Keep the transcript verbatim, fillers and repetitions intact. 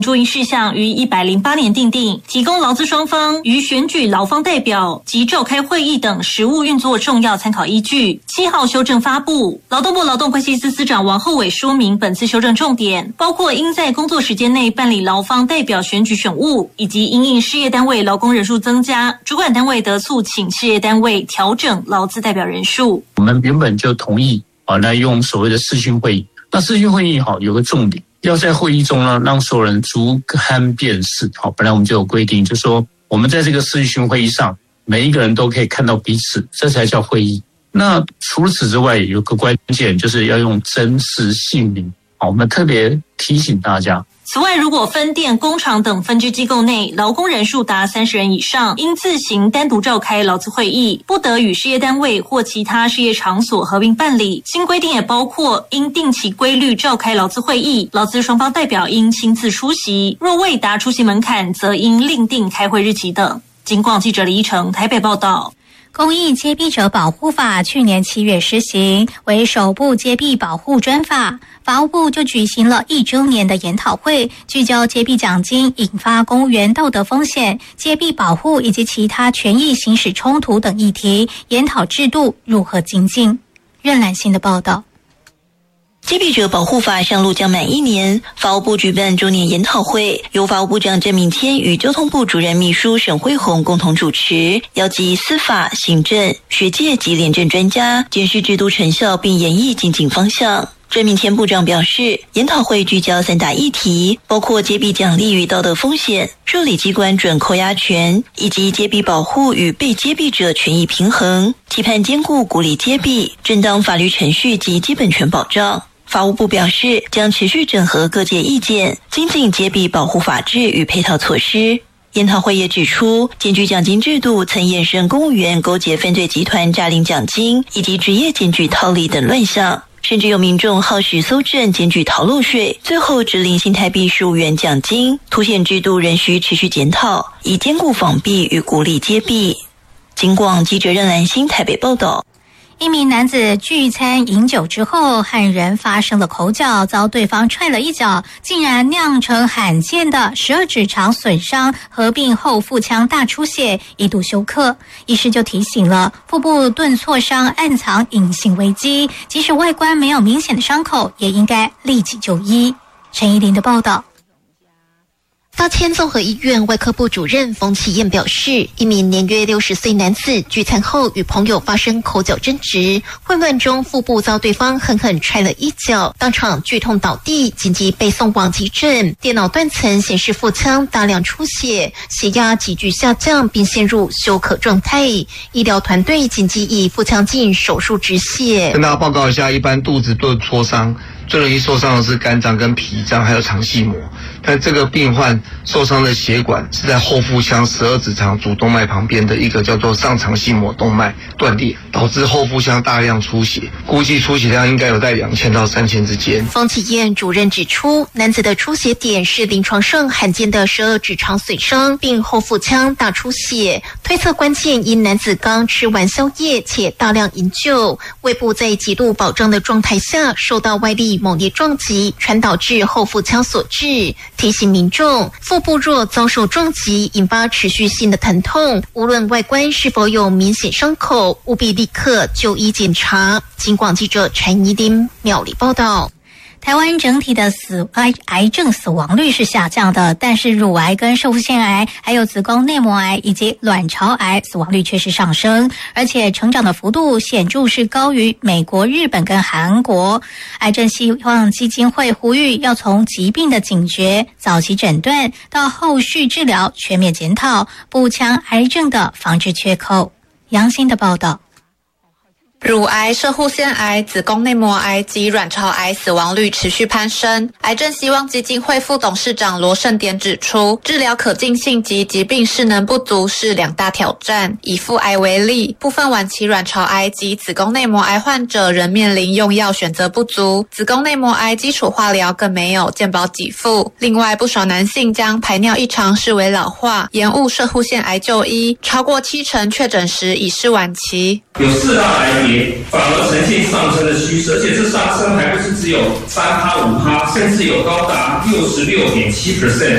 注意事项于一百零八年订定，提供劳资双方于选举劳方代表及召开会议等实务运作重要参考依据。七号修正发布，劳动部劳动关系司司长王厚伟说明，本次修正重点包括应在工作时间内办理劳方代表选举选务，以及因应事业单位劳工人数增加，主管单位得促请事业单位调整劳资代表人数。 我们原本就同意啊，来用所谓的视讯会议。那视讯会议好有个重点，要在会议中呢，让所有人逐勘辨识。好，本来我们就有规定，就是说我们在这个视讯会议上，每一个人都可以看到彼此，这才叫会议。那除此之外，有个关键就是要用真实姓名。好，我们特别提醒大家。 此外，如果分店、工厂等分支机构内劳工人数达三十人以上，应自行单独召开劳资会议，不得与事业单位或其他事业场所合并办理。新规定也包括应定期规律召开劳资会议，劳资双方代表应亲自出席，若未达出席门槛，则应另定开会日期等。警广记者李依成台北报道。 公益揭弊者保护法去年七月施行，为首部揭弊保护专法，法务部就举行了一周年的研讨会，聚焦揭弊奖金引发公务员道德风险、揭弊保护以及其他权益行使冲突等议题，研讨制度如何精进。任兰心的报道。 揭弊者保护法上路将满一年，法务部举办周年研讨会，由法务部长郑明谦与交通部主任秘书沈慧虹共同主持，邀集司法、行政、学界及廉政专家，检视制度成效并研议精进方向。郑明谦部长表示，研讨会聚焦三大议题，包括揭弊奖励与道德风险、受理机关准扣押权，以及揭弊保护与被揭弊者权益平衡，期盼兼顾鼓励揭弊、正当法律程序及基本权保障。法务部表示，将持续整合各界意见，精进揭弊保护法制与配套措施。研讨会也指出，检举奖金制度曾衍生公务员勾结犯罪集团诈领奖金，以及职业检举套利等乱象，甚至有民众耗时搜证检举逃漏税，最后只领新台币十五元奖金，凸显制度仍需持续检讨，以兼顾防弊与鼓励揭弊。警广记者任兰心台北报道。 一名男子聚餐饮酒之后和人发生了口角，遭对方踹了一脚，竟然酿成罕见的十二指肠损伤，合并后腹腔大出血，一度休克。医师就提醒了，腹部钝挫伤暗藏隐性危机，即使外观没有明显的伤口，也应该立即就医。陈怡琳的报道。 大千综合医院外科部主任冯启燕表示，一名年约六十岁男子聚餐后与朋友发生口角争执，混乱中腹部遭对方狠狠踹了一脚，当场剧痛倒地，紧急被送往急诊。电脑断层显示腹腔大量出血，血压急剧下降，并陷入休克状态。医疗团队紧急以腹腔镜手术止血。 跟大家报告一下，一般肚子钝挫伤最容易受伤的是肝脏跟脾脏还有肠系膜，但这个病患受伤的血管是在后腹腔十二指肠主动脉旁边的一个叫做上肠系膜动脉断裂，导致后腹腔大量出血，估计出血量应该有在两千到三千之间。 冯启燕主任指出，男子的出血点是临床上罕见的十二指肠损伤，并后腹腔大出血，推测关键因男子刚吃完宵夜且大量饮酒，胃部在极度饱胀的状态下受到外力猛烈撞击，传导至后腹腔所致。提醒民众，腹部若遭受撞击，引发持续性的疼痛，无论外观是否有明显伤口，务必立刻就医检查。警广记者陈怡琳苗栗报道。 台湾整体的死癌癌症死亡率是下降的，但是乳癌跟肾腺癌还有子宫内膜癌以及卵巢癌死亡率却是上升，而且成长的幅度显著是高于美国、日本跟韩国。癌症希望基金会呼吁要从疾病的警觉、早期诊断到后续治疗全面检讨，补强癌症的防治缺口。杨欣的报道。 乳癌、攝護腺癌、子宫内膜癌及卵巢癌死亡率持续攀升。癌症希望基金会副董事长罗盛典指出，治疗可进性及疾病势能不足是两大挑战。以腹癌为例，部分晚期卵巢癌及子宫内膜癌患者仍面临用药选择不足，子宫内膜癌基础化疗更没有健保给付。另外，不少男性将排尿异常视为老化，延误攝護腺癌就医，超过七成确诊时已是晚期。 有四大癌别反而呈现上升的趋势，而且这上升还不是只有三趴、五趴，甚至有高达六十六点七 percent。